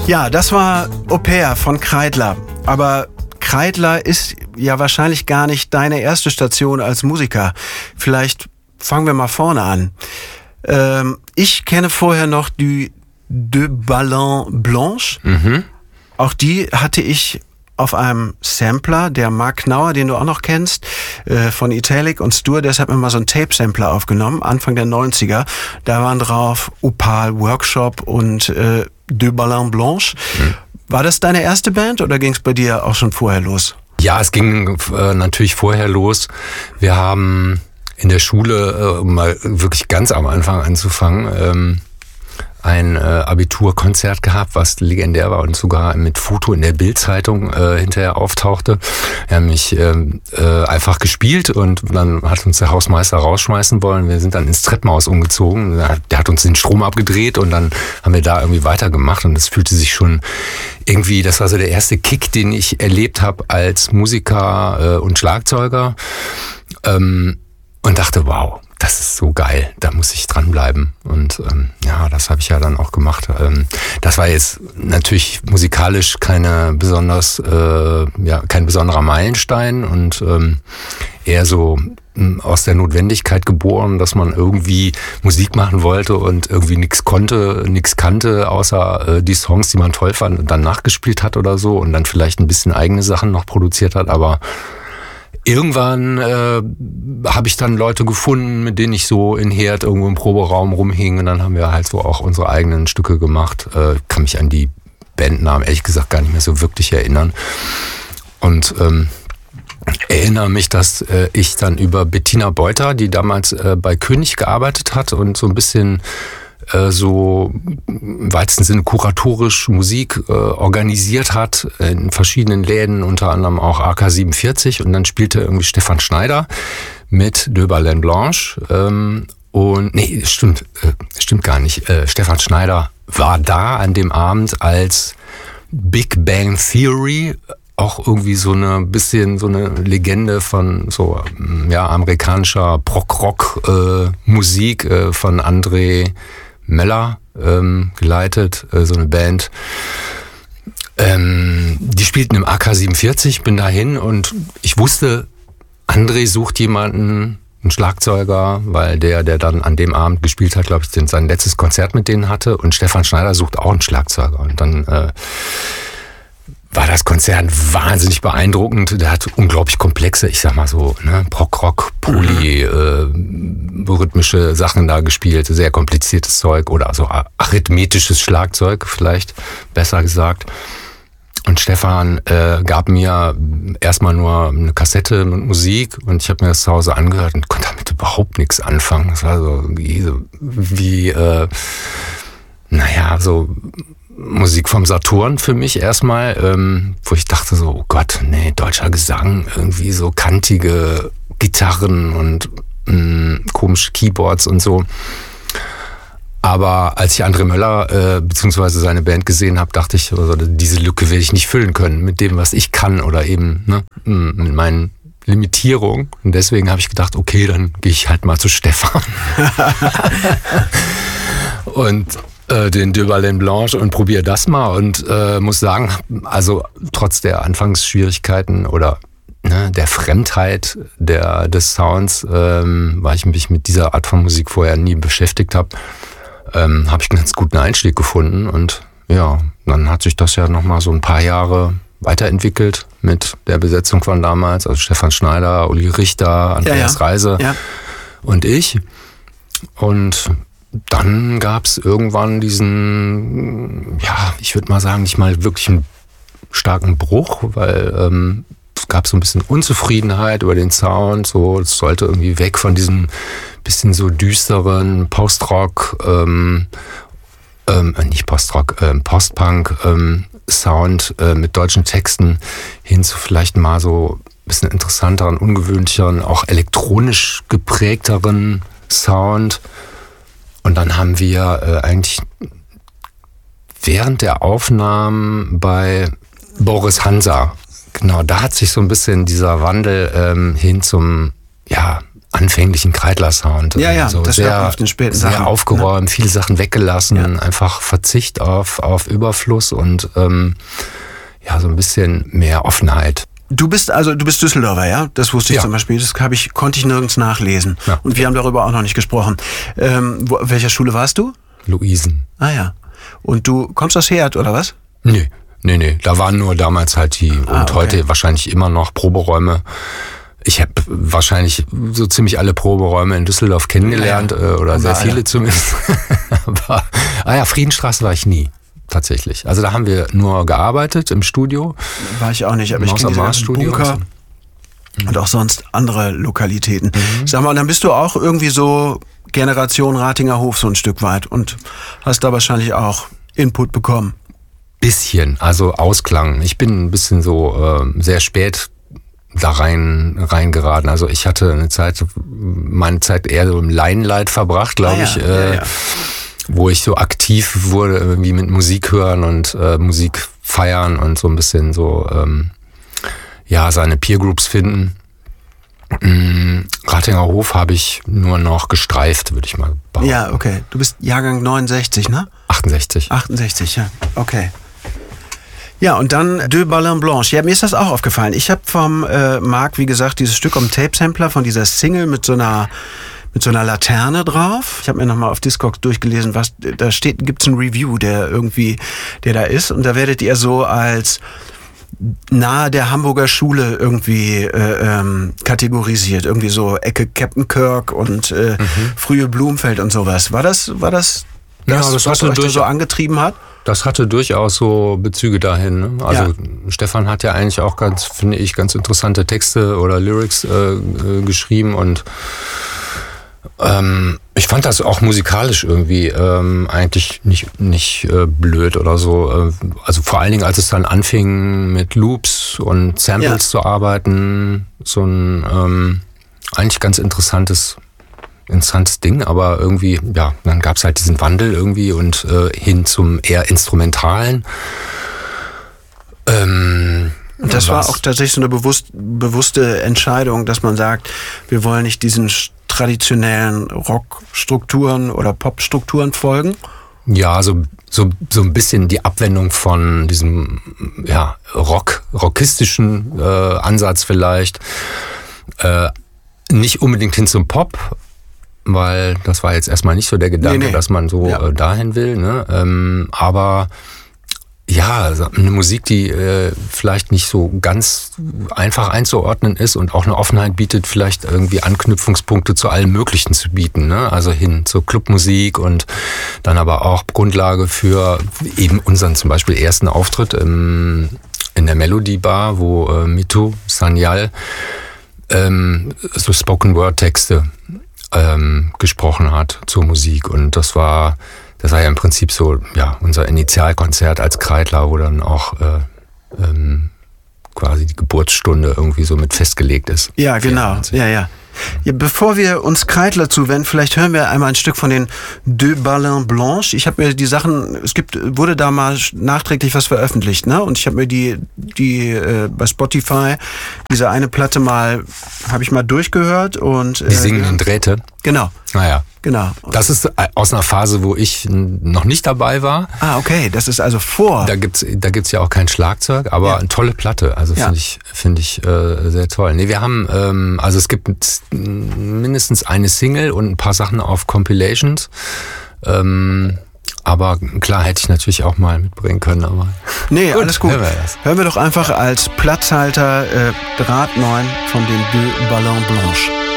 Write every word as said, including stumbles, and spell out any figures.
Ja, das war Au Pair von Kreidler. Aber Kreidler ist ja wahrscheinlich gar nicht deine erste Station als Musiker. Vielleicht fangen wir mal vorne an. Ähm, ich kenne vorher noch die Deux Ballons Blanches. Mhm. Auch die hatte ich auf einem Sampler, der Mark Knauer, den du auch noch kennst, äh, von Italic und Stur, der hat mir mal so einen Tape-Sampler aufgenommen, Anfang der neunziger. Da waren drauf Opal Workshop und äh, Deux Ballons Blanches. Mhm. War das deine erste Band oder ging es bei dir auch schon vorher los? Ja, es ging äh, natürlich vorher los. Wir haben in der Schule, äh, um mal wirklich ganz am Anfang anzufangen, ähm, ein äh, Abiturkonzert gehabt, was legendär war und sogar mit Foto in der Bild-Zeitung äh, hinterher auftauchte. Wir haben mich ähm, äh, einfach gespielt und dann hat uns der Hausmeister rausschmeißen wollen. Wir sind dann ins Treppenhaus umgezogen. Der hat uns den Strom abgedreht und dann haben wir da irgendwie weitergemacht und das fühlte sich schon irgendwie, das war so der erste Kick, den ich erlebt habe als Musiker äh, und Schlagzeuger ähm, und dachte, wow, das ist so geil, da muss ich dranbleiben. Und ähm, ja, das habe ich ja dann auch gemacht. Ähm, das war jetzt natürlich musikalisch keine besonders, äh, ja, kein besonderer Meilenstein und ähm, eher so mh, aus der Notwendigkeit geboren, dass man irgendwie Musik machen wollte und irgendwie nichts konnte, nichts kannte, außer äh, die Songs, die man toll fand und dann nachgespielt hat oder so und dann vielleicht ein bisschen eigene Sachen noch produziert hat, aber irgendwann äh, habe ich dann Leute gefunden, mit denen ich so in Herd irgendwo im Proberaum rumhing und dann haben wir halt so auch unsere eigenen Stücke gemacht. Äh, kann mich an die Bandnamen ehrlich gesagt gar nicht mehr so wirklich erinnern. Und ähm, erinnere mich, dass äh, ich dann über Bettina Beuter, die damals äh, bei König gearbeitet hat und so ein bisschen so im weitesten Sinne kuratorisch Musik äh, organisiert hat in verschiedenen Läden, unter anderem auch A K siebenundvierzig und dann spielte irgendwie Stefan Schneider mit Deux Ballons Blanches ähm, und nee, stimmt, äh, stimmt gar nicht. Äh, Stefan Schneider war da an dem Abend als Big Bang Theory, auch irgendwie so eine bisschen so eine Legende von so ja amerikanischer Prog-Rock-Musik äh, von André Meller ähm, geleitet, äh, so eine Band. Ähm, die spielten im A K siebenundvierzig, bin dahin und ich wusste, André sucht jemanden, einen Schlagzeuger, weil der, der dann an dem Abend gespielt hat, glaube ich, sein letztes Konzert mit denen hatte und Stefan Schneider sucht auch einen Schlagzeuger und dann äh, war das Konzert wahnsinnig beeindruckend. Der hat unglaublich komplexe, ich sag mal so, ne, Prog-Rock, Poly, äh, rhythmische Sachen da gespielt, sehr kompliziertes Zeug oder so arithmetisches Schlagzeug, vielleicht besser gesagt. Und Stefan äh, gab mir erstmal nur eine Kassette mit Musik und ich habe mir das zu Hause angehört und konnte damit überhaupt nichts anfangen. Das war so wie, so, wie äh, naja, so Musik vom Saturn für mich erstmal, ähm, wo ich dachte so, oh Gott, nee, deutscher Gesang, irgendwie so kantige Gitarren und mh, komische Keyboards und so. Aber als ich André Möller äh, beziehungsweise seine Band gesehen habe, dachte ich, also, diese Lücke werde ich nicht füllen können mit dem, was ich kann oder eben ne, mit meinen Limitierungen. Und deswegen habe ich gedacht, okay, dann gehe ich halt mal zu Stefan. und den Deux Ballons Blanches und probiere das mal und äh, muss sagen, also trotz der Anfangsschwierigkeiten oder ne, der Fremdheit der, des Sounds, ähm, weil ich mich mit dieser Art von Musik vorher nie beschäftigt habe, ähm, habe ich einen ganz guten Einstieg gefunden und ja, dann hat sich das ja nochmal so ein paar Jahre weiterentwickelt mit der Besetzung von damals, also Stefan Schneider, Uli Richter, Andreas ja, ja. Reise ja. und ich und dann gab es irgendwann diesen, ja, ich würde mal sagen, nicht mal wirklich einen starken Bruch, weil ähm, es gab so ein bisschen Unzufriedenheit über den Sound, so es sollte irgendwie weg von diesem bisschen so düsteren Postrock, ähm, ähm, nicht Postrock, ähm, Postpunk ähm, Sound äh, mit deutschen Texten hin zu vielleicht mal so ein bisschen interessanteren, ungewöhnlicheren, auch elektronisch geprägteren Sound. Und dann haben wir äh, eigentlich während der Aufnahmen bei Boris Hansa, genau, da hat sich so ein bisschen dieser Wandel ähm, hin zum ja anfänglichen Kreidler-Sound. Ja, ja, also das sehr, war auf den späten sehr Sachen. aufgeräumt, ja. viele Sachen weggelassen, ja. einfach Verzicht auf, auf Überfluss und ähm, ja, so ein bisschen mehr Offenheit. Du bist also du bist Düsseldorfer, ja? Das wusste ich ja. zum Beispiel. Das hab ich, konnte ich nirgends nachlesen. Ja. Und wir haben darüber auch noch nicht gesprochen. Ähm, wo, welcher Schule warst du? Luisen. Ah ja. Und du kommst aus Herd, oder was? Nee, nee, nee. Da waren nur damals halt die ah, und okay. heute wahrscheinlich immer noch Proberäume. Ich habe wahrscheinlich so ziemlich alle Proberäume in Düsseldorf kennengelernt, ja, ja. oder haben sehr viele alle. Zumindest. Aber, ah ja, Friedenstraße war ich nie. Tatsächlich. Also da haben wir nur gearbeitet im Studio. War ich auch nicht, aber ich kenne diese ganzen Bunker und, so. und auch sonst andere Lokalitäten. Mhm. Sag mal, dann bist du auch irgendwie so Generation Ratinger Hof so ein Stück weit und hast da wahrscheinlich auch Input bekommen. Bisschen, also Ausklang. Ich bin ein bisschen so äh, sehr spät da rein reingeraten. Also ich hatte eine Zeit, meine Zeit eher so im Laienlied verbracht, glaube ah, ja. ich. Äh, ja, ja. Wo ich so aktiv wurde, irgendwie mit Musik hören und äh, Musik feiern und so ein bisschen so, ähm, ja, seine Peergroups finden. Mm, Ratinger Hof habe ich nur noch gestreift, würde ich mal behaupten. Ja, okay. Du bist Jahrgang neunundsechzig, ne? achtundsechzig. achtundsechzig, ja. Okay. Ja, und dann Deux Ballons Blanches. Ja, mir ist das auch aufgefallen. Ich habe vom äh, Marc, wie gesagt, dieses Stück am Tape-Sampler von dieser Single mit so einer mit so einer Laterne drauf. Ich habe mir nochmal auf Discogs durchgelesen, was da steht, gibt's ein Review, der irgendwie, der da ist. Und da werdet ihr so als nahe der Hamburger Schule irgendwie äh, ähm, kategorisiert. Irgendwie so Ecke Captain Kirk und äh, mhm. frühe Blumfeld und sowas. War das, war das, ja, das, das was euch da so angetrieben hat? Das hatte durchaus so Bezüge dahin. Ne? Also ja. Stefan hat ja eigentlich auch ganz, finde ich, ganz interessante Texte oder Lyrics äh, äh, geschrieben und Ähm, ich fand das auch musikalisch irgendwie ähm, eigentlich nicht nicht äh, blöd oder so. Äh, also vor allen Dingen, als es dann anfing mit Loops und Samples ja. zu arbeiten, so ein ähm, eigentlich ganz interessantes interessantes Ding, aber irgendwie, ja, dann gab es halt diesen Wandel irgendwie und äh, hin zum eher Instrumentalen. Ähm, Und das war auch tatsächlich so eine bewusst, bewusste Entscheidung, dass man sagt, wir wollen nicht diesen traditionellen Rockstrukturen oder Popstrukturen folgen? Ja, so, so, so ein bisschen die Abwendung von diesem ja, Rock, rockistischen äh, Ansatz vielleicht. Äh, nicht unbedingt hin zum Pop, weil das war jetzt erstmal nicht so der Gedanke, nee, nee. dass man so ja. äh, dahin will. Ne? Ähm, aber ja, eine Musik, die äh, vielleicht nicht so ganz einfach einzuordnen ist und auch eine Offenheit bietet, vielleicht irgendwie Anknüpfungspunkte zu allem Möglichen zu bieten. Ne? Also hin zur Clubmusik und dann aber auch Grundlage für eben unseren zum Beispiel ersten Auftritt im, in der Melody Bar, wo äh, Mitu Sanyal ähm, so Spoken-Word-Texte ähm, gesprochen hat zur Musik. Und das war... Das war ja im Prinzip so, ja, unser Initialkonzert als Kreidler, wo dann auch äh, ähm, quasi die Geburtsstunde irgendwie so mit festgelegt ist. Ja, genau. Ja, ja. Ja, bevor wir uns Kreidler zuwenden, vielleicht hören wir einmal ein Stück von den Deux Ballons Blanches. Ich habe mir die Sachen, es gibt, wurde da mal nachträglich was veröffentlicht, ne? Und ich habe mir die, die äh, bei Spotify diese eine Platte mal, habe ich mal durchgehört und äh, die singenden Drähte. Genau. Naja. Genau. Das ist aus einer Phase, wo ich noch nicht dabei war. Ah, okay. Das ist also vor. Da gibt's, da gibt's ja auch kein Schlagzeug, aber ja. eine tolle Platte. Also ja. finde ich, finde ich äh, sehr toll. Nee, wir haben, ähm, also es gibt mindestens eine Single und ein paar Sachen auf Compilations. Ähm, aber klar hätte ich natürlich auch mal mitbringen können, aber. Nee, gut, alles gut. Hören wir, hören wir doch einfach als Platzhalter äh, Draht neun von den Deux Ballons Blanches.